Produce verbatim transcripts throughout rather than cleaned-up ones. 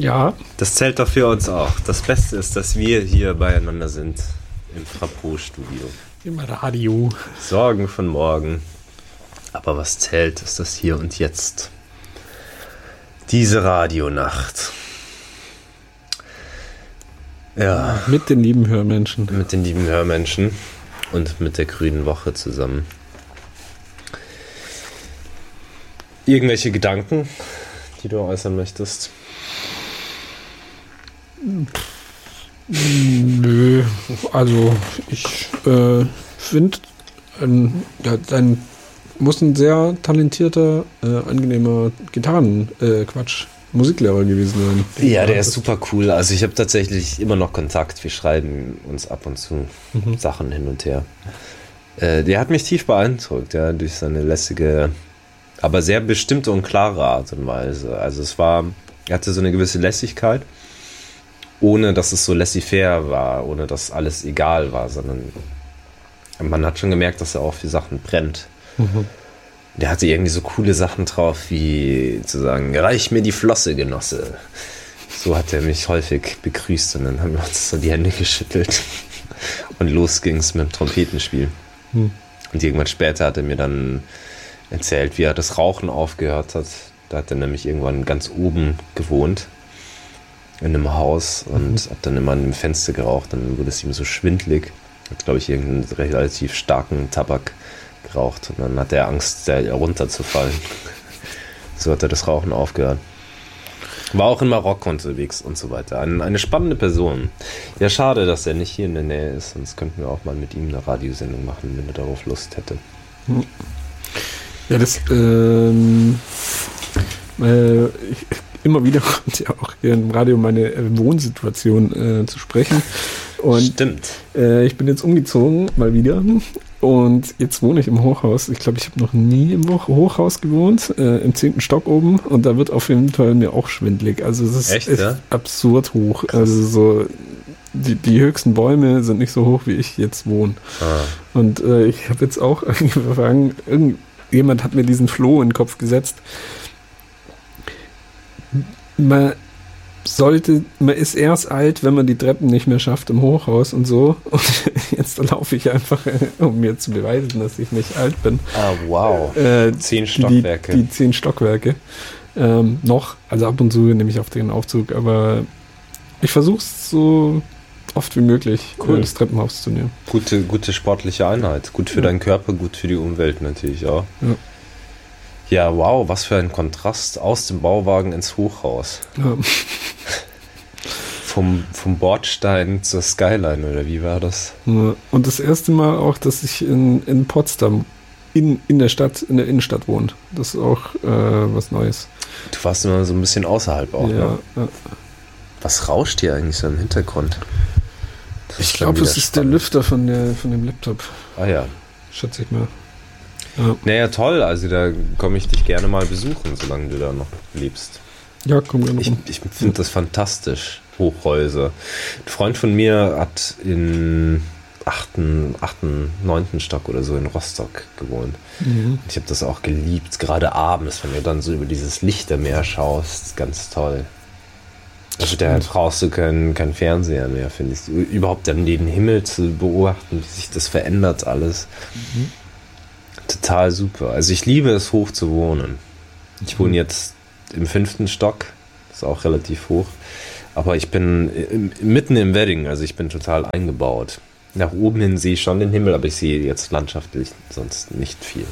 Ja. Das zählt doch für uns auch. Das Beste ist, dass wir hier beieinander sind im Frappot-Studio. Im Radio. Sorgen von morgen. Aber was zählt, ist das Hier und Jetzt. Diese Radionacht. Ja. Mit den lieben Hörmenschen. Mit den lieben Hörmenschen und mit der Grünen Woche zusammen. Irgendwelche Gedanken, die du äußern möchtest? Nö, also ich äh, finde, ein, ja, ein muss ein sehr talentierter, äh, angenehmer Gitarren, äh, Quatsch, Musiklehrer gewesen sein. Ja, der ist super cool. Also ich habe tatsächlich immer noch Kontakt. Wir schreiben uns ab und zu mhm. Sachen hin und her. Äh, der hat mich tief beeindruckt, ja, durch seine lässige, aber sehr bestimmte und klare Art und Weise. Also es war, er hatte so eine gewisse Lässigkeit, ohne dass es so laissez-faire war, ohne dass alles egal war, sondern man hat schon gemerkt, dass er auch für Sachen brennt. Mhm. Der hatte irgendwie so coole Sachen drauf, wie zu sagen, reich mir die Flosse, Genosse. So hat er mich häufig begrüßt und dann haben wir uns so die Hände geschüttelt und los ging's mit dem Trompetenspiel. Mhm. Und irgendwann später hat er mir dann erzählt, wie er das Rauchen aufgehört hat. Da hat er nämlich irgendwann ganz oben gewohnt in einem Haus und mhm. hat dann immer an dem Fenster geraucht, dann wurde es ihm so schwindlig. Hat, glaube ich, irgendeinen relativ starken Tabak geraucht und dann hat er Angst, runterzufallen. So hat er das Rauchen aufgehört. War auch in Marokko unterwegs und so weiter. Eine, eine spannende Person. Ja, schade, dass er nicht hier in der Nähe ist, sonst könnten wir auch mal mit ihm eine Radiosendung machen, wenn er darauf Lust hätte. Ja, das, ähm, äh, ich, immer wieder kommt ja auch hier im Radio meine Wohnsituation äh, zu sprechen. Und, Stimmt. Äh, ich bin jetzt umgezogen, mal wieder. Und jetzt wohne ich im Hochhaus. Ich glaube, ich habe noch nie im Hochhaus gewohnt, äh, im zehnten Stock oben. Und da wird auf jeden Fall mir auch schwindelig. Also es ist echt, echt ja? absurd hoch. Krass. Also so die, die höchsten Bäume sind nicht so hoch, wie ich jetzt wohne. Ah. Und äh, ich habe jetzt auch angefangen, irgendjemand hat mir diesen Floh in den Kopf gesetzt. Man sollte, man ist erst alt, wenn man die Treppen nicht mehr schafft im Hochhaus und so. Und jetzt laufe ich einfach, um mir zu beweisen, dass ich nicht alt bin. Ah, wow. Äh, zehn Stockwerke. Die, die zehn Stockwerke. Ähm, noch, also ab und zu nehme ich auf den Aufzug, aber ich versuche es so oft wie möglich, cool. das Treppenhaus zu nehmen. Gute, gute sportliche Einheit. Gut für ja. deinen Körper, gut für die Umwelt natürlich auch. Ja. Ja, wow, was für ein Kontrast aus dem Bauwagen ins Hochhaus. Ja. vom, vom Bordstein zur Skyline, oder wie war das? Ja. Und das erste Mal auch, dass ich in, in Potsdam in, in der Stadt, in der Innenstadt wohne. Das ist auch äh, was Neues. Du warst immer so ein bisschen außerhalb auch, ja, ne? Ja. Was rauscht hier eigentlich so im Hintergrund? Das ich glaube, es ist spannend. Der Lüfter von, der, von dem Laptop. Ah ja. Schätze ich mal. Ja. Naja, toll. Also da komme ich dich gerne mal besuchen, solange du da noch lebst. Ja, komm gerne. Ich, ich finde das fantastisch, Hochhäuser. Ein Freund von mir hat in achten, achten, neunten Stock oder so in Rostock gewohnt. Mhm. Ich habe das auch geliebt, gerade abends, wenn du dann so über dieses Lichtermeer schaust. Ganz toll. Also da brauchst du keinen kein Fernseher mehr, finde ich. Überhaupt dann den Himmel zu beobachten, wie sich das verändert alles. Mhm. Total super. Also ich liebe es, hoch zu wohnen. Ich wohne jetzt im fünften Stock, ist auch relativ hoch, aber ich bin im, mitten im Wedding, also ich bin total eingebaut. Nach oben hin sehe ich schon den Himmel, aber ich sehe jetzt landschaftlich sonst nicht viel.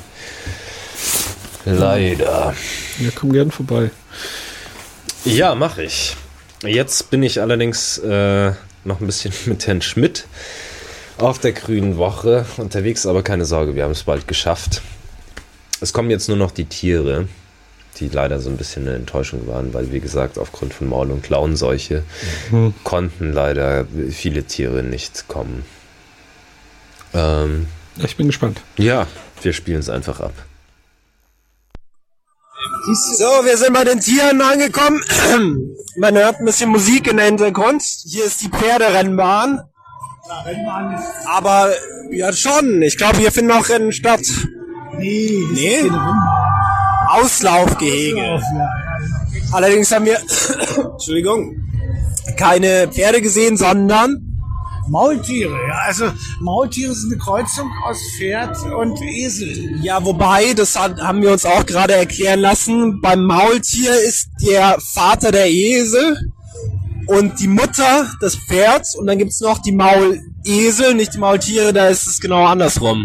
Leider. Ja, komm gern vorbei. Ja, mache ich. Jetzt bin ich allerdings äh, noch ein bisschen mit Herrn Schmidt auf der Grünen Woche unterwegs, aber keine Sorge, wir haben es bald geschafft. Es kommen jetzt nur noch die Tiere, die leider so ein bisschen eine Enttäuschung waren, weil, wie gesagt, aufgrund von Maul- und Klauenseuche mhm. konnten leider viele Tiere nicht kommen. Ähm, ich bin gespannt. Ja, wir spielen es einfach ab. So, wir sind bei den Tieren angekommen. Man hört ein bisschen Musik im Hintergrund. Hier ist die Pferderennbahn. Aber ja schon, ich glaube, hier finden auch Rennen statt. Nee, nee? Auslaufgehege. Allerdings haben wir, Entschuldigung, keine Pferde gesehen, sondern Maultiere, ja. Also Maultiere sind eine Kreuzung aus Pferd und Esel. Ja, wobei, das haben wir uns auch gerade erklären lassen, beim Maultier ist der Vater der Esel und die Mutter des Pferds und dann gibt's noch die Maulesel, nicht die Maultiere, da ist es genau andersrum.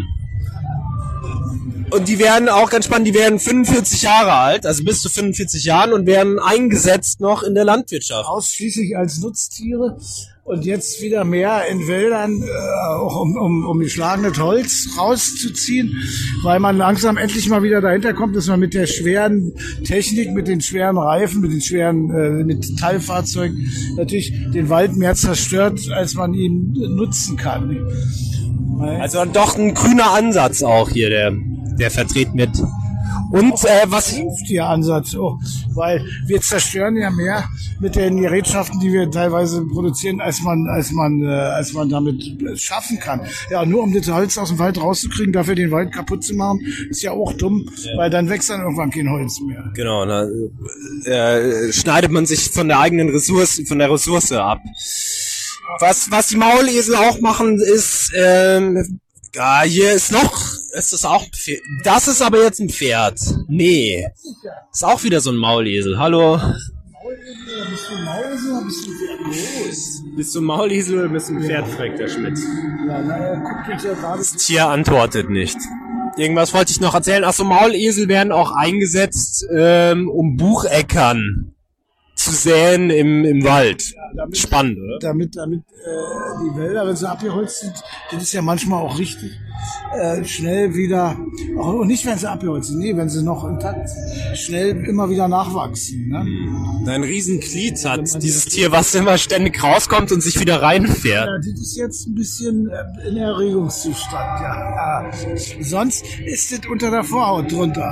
Und die werden auch ganz spannend, die werden fünfundvierzig Jahre alt, also bis zu fünfundvierzig Jahren und werden eingesetzt noch in der Landwirtschaft. Ausschließlich als Nutztiere und jetzt wieder mehr in Wäldern, äh, auch um, um, um geschlagenes Holz rauszuziehen, weil man langsam endlich mal wieder dahinter kommt, dass man mit der schweren Technik, mit den schweren Reifen, mit den schweren äh, Metallfahrzeugen natürlich den Wald mehr zerstört, als man ihn nutzen kann. Also doch ein grüner Ansatz auch hier, der, der vertreten wird. Und äh, was hilft Ihr Ansatz? Oh, weil wir zerstören ja mehr mit den Gerätschaften, die wir teilweise produzieren, als man, als man, äh, als man damit schaffen kann. Ja, nur um das Holz aus dem Wald rauszukriegen, dafür den Wald kaputt zu machen, ist ja auch dumm, ja. Weil dann wächst dann irgendwann kein Holz mehr. Genau, da äh, schneidet man sich von der eigenen Ressource, von der Ressource ab. Was, was die Maulesel auch machen, ist, ähm, ja, hier ist noch, ist das auch, das ist aber jetzt ein Pferd. Nee, ist auch wieder so ein Maulesel. Hallo. Maulesel, bist du ein Maulesel oder bist du ein Pferd? Groß. Bist du ein Maulesel oder bist du ein Pferd, fragt der Schmidt. Ja, naja, guck mich ja gerade. Das Tier antwortet nicht. Irgendwas wollte ich noch erzählen. Achso, Maulesel werden auch eingesetzt, ähm, um Bucheckern zu säen im, im Wald. Ja, damit, spannend, oder? Damit, damit äh, die Wälder, wenn sie abgeholzt sind, das ist ja manchmal auch richtig, äh, schnell wieder, auch nicht wenn sie abgeholzt sind, nee, wenn sie noch intakt sind, schnell immer wieder nachwachsen. Ne? Ein Riesenglied hat dieses Tier, was immer ständig rauskommt und sich wieder reinfährt. Ja, das ist jetzt ein bisschen äh, in Erregungszustand, ja. Äh, sonst ist das unter der Vorhaut drunter.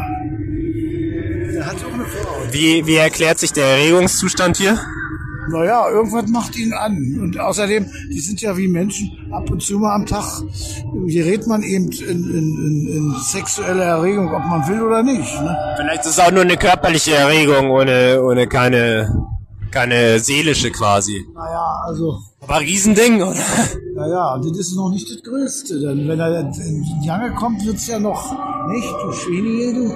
Der hat auch eine Vorhaut. Wie, wie erklärt sich der Erregungszustand hier? Naja, irgendwas macht ihn an. Und außerdem, die sind ja wie Menschen, ab und zu mal am Tag gerät man eben in, in, in, in sexuelle Erregung, ob man will oder nicht. Ne? Vielleicht ist es auch nur eine körperliche Erregung, ohne, ohne keine, keine seelische quasi. Naja, also... Aber Riesending, oder? Naja, das ist noch nicht das Größte. Denn wenn er in die Jange kommt, wird's ja noch nicht, du Schweine, du.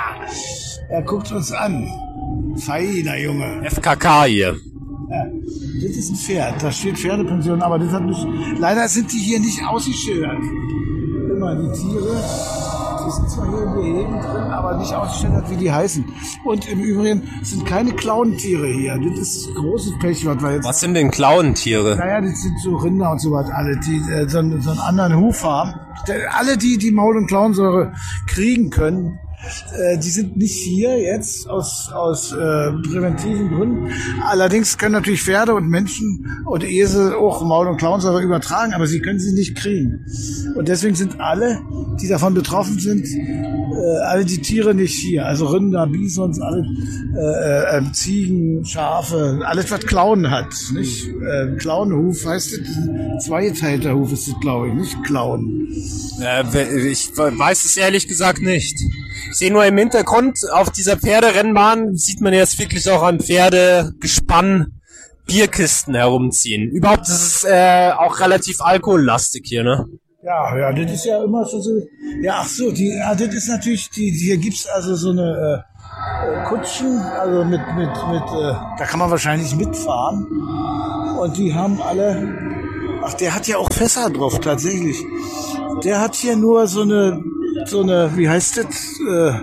Er guckt uns an. Feiner Junge. F K K hier. Ja, das ist ein Pferd. Da steht Pferdepension, aber das hat nicht. Leider sind die hier nicht ausgeschildert. Immer die Tiere. Die sind zwar hier in Gehegen drin, aber nicht ausgeschildert, wie die heißen. Und im Übrigen sind keine Clowntiere hier. Das ist großes Pech, was wir jetzt. Was sind denn Clowntiere? Naja, das sind so Rinder und so was, alle, die äh, so, so einen anderen Huf haben. Alle, die die Maul- und Klauensäure kriegen können, äh, die sind nicht hier jetzt aus, aus äh, präventiven Gründen. Allerdings können natürlich Pferde und Menschen und Esel auch Maul- und Klauensäure übertragen, aber sie können sie nicht kriegen. Und deswegen sind alle, die davon betroffen sind, äh, alle die Tiere nicht hier. Also Rinder, Bisons, alle äh, äh, Ziegen, Schafe, alles was Klauen hat. Nicht? Äh, Klauenhuf heißt das, zweigeteilter Huf ist das, glaube ich, nicht Klauen. Äh, ich weiß es ehrlich gesagt nicht. Ich sehe nur im Hintergrund, auf dieser Pferderennbahn sieht man jetzt wirklich auch an Pferdegespann Bierkisten herumziehen. Überhaupt ist es äh, auch relativ alkohollastig hier, ne? Ja, ja, das ist ja immer schon so. Ja, ach so, die, ja, das ist natürlich, die, hier gibt's also so eine äh, Kutschen, also mit, mit, mit, äh, da kann man wahrscheinlich mitfahren. Und die haben alle, ach, der hat ja auch Fässer drauf, tatsächlich. Der hat hier nur so eine, so eine, wie heißt das? Äh,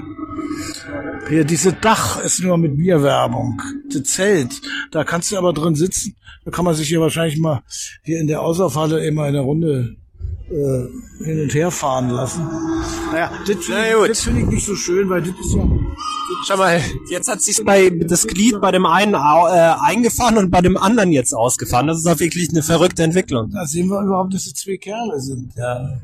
hier, dieses Dach ist nur mit Bierwerbung. Das Zelt, da kannst du aber drin sitzen. Da kann man sich hier wahrscheinlich mal hier in der Auslaufhalle immer in der Runde äh, hin und her fahren lassen. Naja, das finde ich, find ich nicht so schön, weil das ist ja... Schau mal, jetzt hat sich bei das Glied bei dem einen äh, eingefahren und bei dem anderen jetzt ausgefahren. Das ist auch wirklich eine verrückte Entwicklung. Da sehen wir überhaupt, dass es zwei Kerle sind. Ja.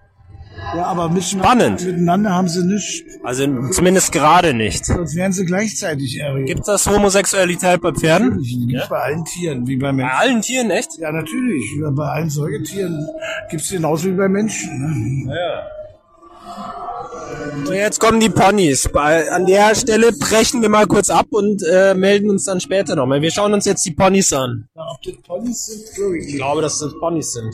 Ja, aber spannend. Miteinander haben sie nichts. Also zumindest gerade nicht. Sonst wären sie gleichzeitig erregt. Gibt das Homosexualität bei Pferden? Natürlich, gibt's ja? Bei allen Tieren, wie bei Menschen. Bei allen Tieren, echt? Ja, natürlich. Bei allen Säugetieren gibt's genauso wie bei Menschen. Ne? Ja. So, jetzt kommen die Ponys. Bei, an der Stelle brechen wir mal kurz ab und äh, melden uns dann später nochmal. Wir schauen uns jetzt die Ponys an. Ja, ob das Ponys sind, glaube ich. Ich glaube, dass das Ponys sind.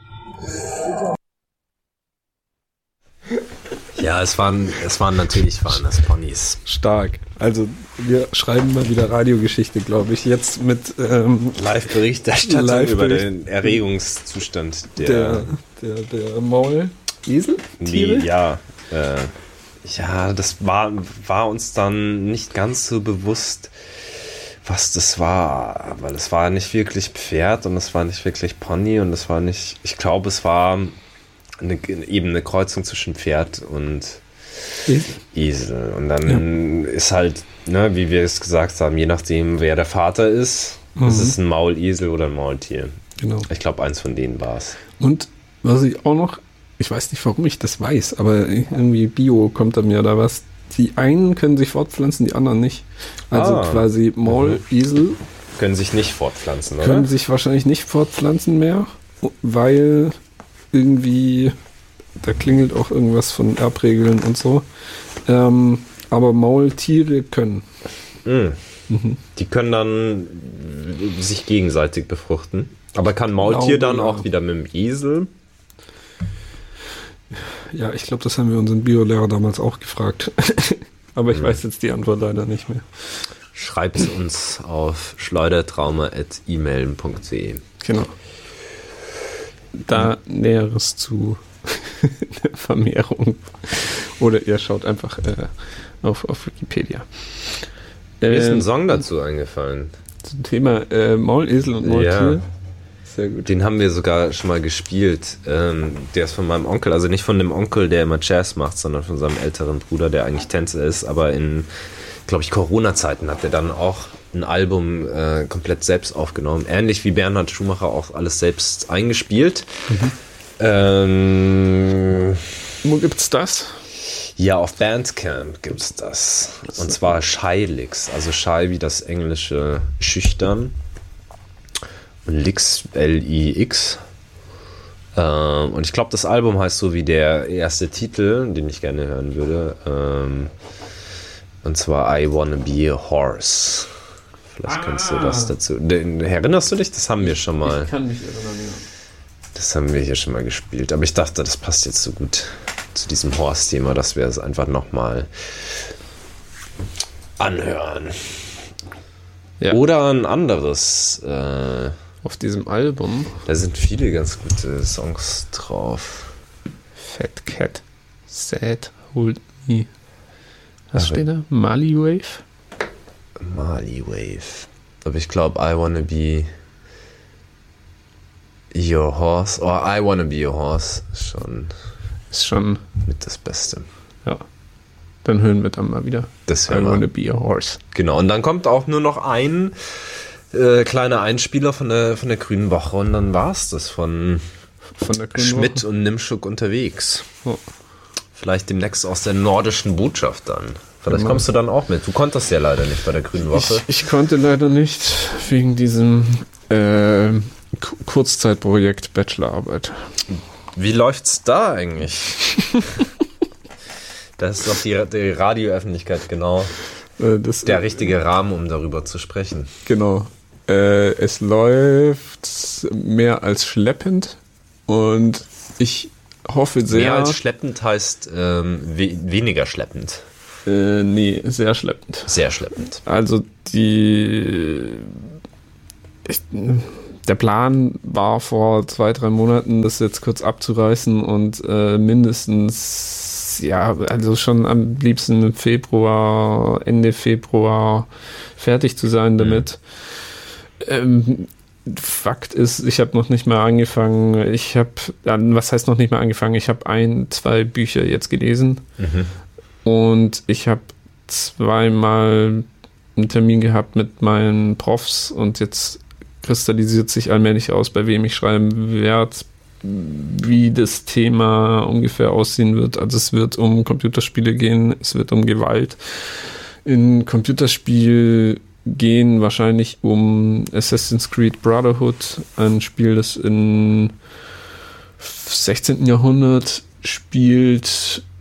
Ja, es waren, es waren natürlich waren das Ponys. Stark. Also wir schreiben mal wieder Radiogeschichte, glaube ich. Jetzt mit ähm, Live-Berichterstattung Live über Bericht- den Erregungszustand der, der, der, der Maulesel. Wie, ja, äh, ja, das war, war uns dann nicht ganz so bewusst, was das war, weil es war nicht wirklich Pferd und es war nicht wirklich Pony und es war nicht, ich glaube, es war eine, eben eine Kreuzung zwischen Pferd und Esel. Esel. Und dann ja. ist halt, ne, wie wir es gesagt haben, je nachdem, wer der Vater ist, mhm. ist es ein Maulesel oder ein Maultier. Genau. Ich glaube, eins von denen war es. Und was ich auch noch, ich weiß nicht, warum ich das weiß, aber irgendwie Bio kommt da mir da was. Die einen können sich fortpflanzen, die anderen nicht. Also ah. quasi Maulesel können sich nicht fortpflanzen, oder? Können sich wahrscheinlich nicht fortpflanzen mehr, weil irgendwie, da klingelt auch irgendwas von Erbregeln und so. Ähm, aber Maultiere können. Mm. Mhm. Die können dann sich gegenseitig befruchten. Aber kann Maultier Glaube, dann auch ja. wieder mit dem Esel? Ja, ich glaube, das haben wir unseren Biolehrer damals auch gefragt. Aber ich mhm. weiß jetzt die Antwort leider nicht mehr. Schreibt es uns auf schleudertrauma at e mail punkt de. Genau. Da mhm. Näheres zu der Vermehrung. Oder ihr schaut einfach äh, auf, auf Wikipedia. Mir ist ein Ähm, Song dazu eingefallen. Zum Thema äh, Maulesel und Maultier. Ja. Sehr gut. Den haben wir sogar schon mal gespielt. Ähm, der ist von meinem Onkel, also nicht von dem Onkel, der immer Jazz macht, sondern von seinem älteren Bruder, der eigentlich Tänzer ist. Aber in, glaube ich, Corona-Zeiten hat er dann auch ein Album äh, komplett selbst aufgenommen. Ähnlich wie Bernhard Schumacher auch alles selbst eingespielt. Mhm. Ähm, Wo gibt's das? Ja, auf Bandcamp gibt's das. Und zwar Shylix, also Shy wie das englische Schüchtern. Und Lix, L I X. Ähm, und ich glaube, das Album heißt so wie der erste Titel, den ich gerne hören würde. Ähm, und zwar I Wanna Be a Horse. Vielleicht kannst ah. du das dazu. Den, erinnerst du dich? Das haben wir schon mal. Ich kann mich erinnern, ja. Das haben wir hier schon mal gespielt. Aber ich dachte, das passt jetzt so gut zu diesem Horse-Thema, dass wir es einfach nochmal anhören. Ja. Oder ein anderes. Äh, Auf diesem Album. Da sind viele ganz gute Songs drauf. Fat Cat, Sad, Hold Me. Was Aber steht da? Mali Wave? Mali Wave. Aber ich glaube, I Wanna Be Your Horse. Or I Wanna Be Your Horse. Ist schon, ist schon mit das Beste. Ja. Dann hören wir dann mal wieder. Das I Wanna Be a Horse. Genau. Und dann kommt auch nur noch ein Äh, kleiner Einspieler von der, von der Grünen Woche und dann war es das von, von der Grünen Schmidt Woche. Und Nimschuk unterwegs. Oh. Vielleicht demnächst aus der nordischen Botschaft dann. Vielleicht genau. kommst du dann auch mit. Du konntest ja leider nicht bei der Grünen Woche. Ich, ich konnte leider nicht, wegen diesem äh, Kurzzeitprojekt Bachelorarbeit. Wie läuft's da eigentlich? Das ist doch die, die Radioöffentlichkeit genau äh, das, der richtige Rahmen, um darüber zu sprechen. Genau. Äh, es läuft mehr als schleppend und ich hoffe sehr... Mehr als schleppend heißt ähm, we- weniger schleppend. Äh, nee, sehr schleppend. Sehr schleppend. Also die... Ich, der Plan war vor zwei, drei Monaten, das jetzt kurz abzureißen und äh, mindestens, ja, also schon am liebsten im Februar, Ende Februar fertig zu sein damit. Mhm. Ähm, Fakt ist, ich habe noch nicht mal angefangen, ich habe, was heißt noch nicht mal angefangen, ich habe ein, zwei Bücher jetzt gelesen mhm. und ich habe zweimal einen Termin gehabt mit meinen Profs und jetzt kristallisiert sich allmählich aus, bei wem ich schreiben werde, wie das Thema ungefähr aussehen wird. Also es wird um Computerspiele gehen, es wird um Gewalt in Computerspiel gehen, wahrscheinlich um Assassin's Creed Brotherhood, ein Spiel, das im sechzehnten Jahrhundert spielt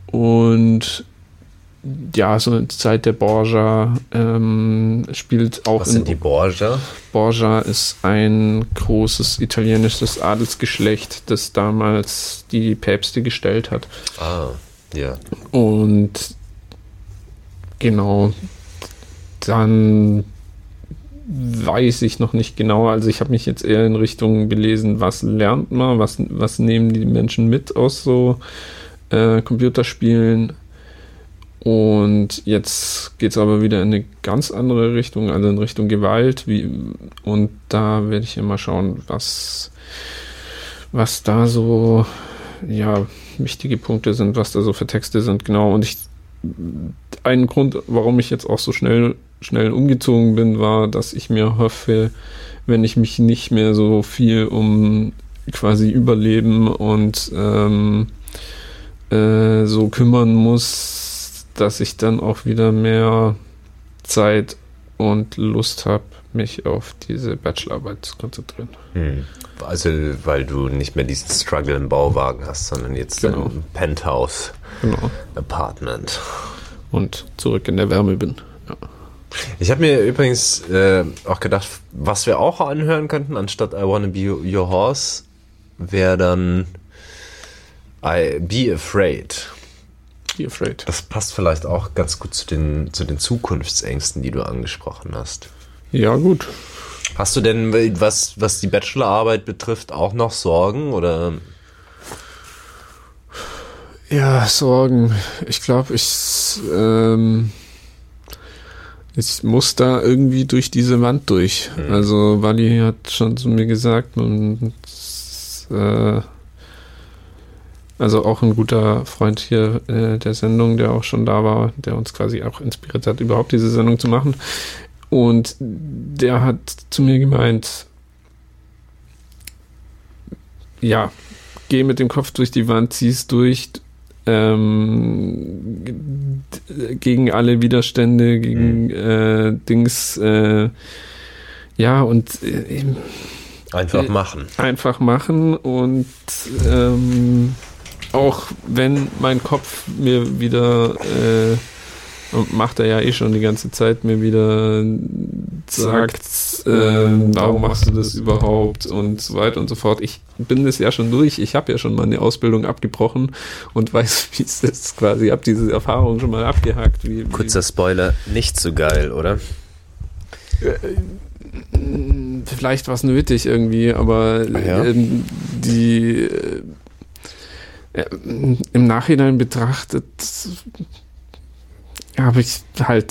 und ja, so eine Zeit der Borgia ähm, spielt auch. Was sind die Borgia? Borgia ist ein großes italienisches Adelsgeschlecht, das damals die Päpste gestellt hat. Ah, ja. Und genau, dann weiß ich noch nicht genau. Also ich habe mich jetzt eher in Richtung belesen, was lernt man, was, was nehmen die Menschen mit aus so äh, Computerspielen. Und jetzt geht es aber wieder in eine ganz andere Richtung, also in Richtung Gewalt. Wie, und da werde ich immer schauen, was, was da so ja, wichtige Punkte sind, was da so für Texte sind, genau. Und ich ein Grund, warum ich jetzt auch so schnell, schnell umgezogen bin, war, dass ich mir hoffe, wenn ich mich nicht mehr so viel um quasi Überleben und ähm, äh, so kümmern muss, dass ich dann auch wieder mehr Zeit und Lust habe, mich auf diese Bachelorarbeit zu konzentrieren. Hm. Also, weil du nicht mehr diesen Struggle im Bauwagen hast, sondern jetzt genau. ein Penthouse, genau. Apartment. Und zurück in der Wärme bin. Ja. Ich habe mir übrigens äh, auch gedacht, was wir auch anhören könnten, anstatt I Wanna Be Your Horse, wäre dann I Be Afraid. Be Afraid. Das passt vielleicht auch ganz gut zu den, zu den Zukunftsängsten, die du angesprochen hast. Ja, gut. Hast du denn, was, was die Bachelorarbeit betrifft, auch noch Sorgen, oder? Ja, Sorgen. Ich glaube, ich, ähm, ich muss da irgendwie durch diese Wand durch. Mhm. Also Wally hat schon zu mir gesagt, man, äh, also auch ein guter Freund hier äh, der Sendung, der auch schon da war, der uns quasi auch inspiriert hat, überhaupt diese Sendung zu machen. Und der hat zu mir gemeint, ja, geh mit dem Kopf durch die Wand, zieh's durch, ähm, g- gegen alle Widerstände, gegen mhm. äh, Dings, äh, ja, und äh, einfach äh, machen. Einfach machen und ähm, auch wenn mein Kopf mir wieder äh, und macht er ja eh schon die ganze Zeit, mir wieder sagt, äh, warum machst du das überhaupt und so weiter und so fort. Ich bin das ja schon durch, ich habe ja schon mal eine Ausbildung abgebrochen und weiß, wie es ist quasi, habe diese Erfahrung schon mal abgehakt. Wie, wie Kurzer Spoiler, nicht so geil, oder? Vielleicht war es nötig irgendwie, aber ja. ähm, die äh, im Nachhinein betrachtet habe ich halt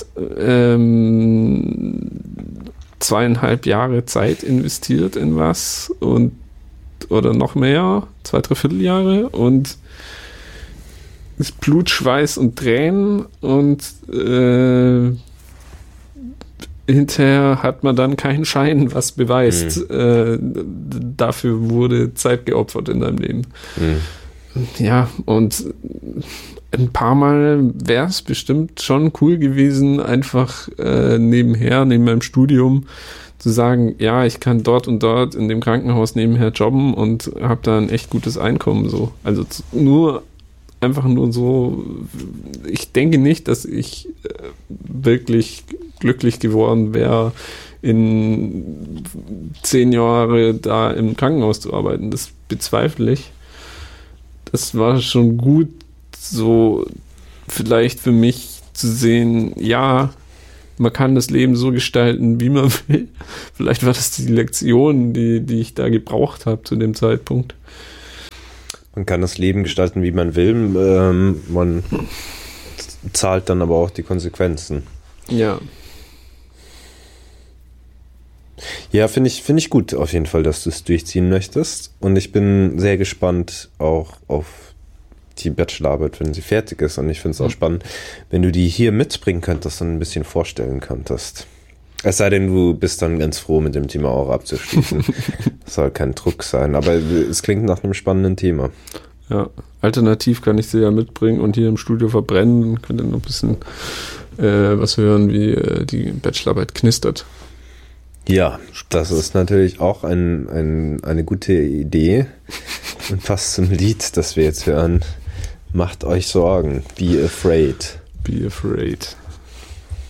ähm, zweieinhalb Jahre Zeit investiert in was und oder noch mehr, zwei, drei Vierteljahre und es Blut, Schweiß und Tränen und äh, hinterher hat man dann keinen Schein, was beweist. Mhm. Äh, dafür wurde Zeit geopfert in deinem Leben. Mhm. Ja, und ein paar Mal wäre es bestimmt schon cool gewesen, einfach äh, nebenher, neben meinem Studium, zu sagen, ja, ich kann dort und dort in dem Krankenhaus nebenher jobben und habe da ein echt gutes Einkommen. So. Also nur, einfach nur so, ich denke nicht, dass ich äh, wirklich glücklich geworden wäre, in zehn Jahre da im Krankenhaus zu arbeiten. Das bezweifle ich. Das war schon gut, so vielleicht für mich zu sehen, ja, man kann das Leben so gestalten, wie man will. Vielleicht war das die Lektion, die, die ich da gebraucht habe zu dem Zeitpunkt. Man kann das Leben gestalten, wie man will. Ähm, man zahlt dann aber auch die Konsequenzen. Ja. Ja, finde ich, finde ich gut auf jeden Fall, dass du es durchziehen möchtest. Und ich bin sehr gespannt auch auf die Bachelorarbeit, wenn sie fertig ist. Und ich finde es auch spannend, wenn du die hier mitbringen könntest und ein bisschen vorstellen könntest. Es sei denn, du bist dann ganz froh, mit dem Thema auch abzuschließen. Das soll kein Druck sein, aber es klingt nach einem spannenden Thema. Ja, alternativ kann ich sie ja mitbringen und hier im Studio verbrennen. Könnt ihr noch ein bisschen äh, was hören, wie äh, die Bachelorarbeit knistert. Ja, das ist natürlich auch ein, ein, eine gute Idee und passt zum Lied, das wir jetzt hören. Macht euch Sorgen. Be afraid. Be afraid.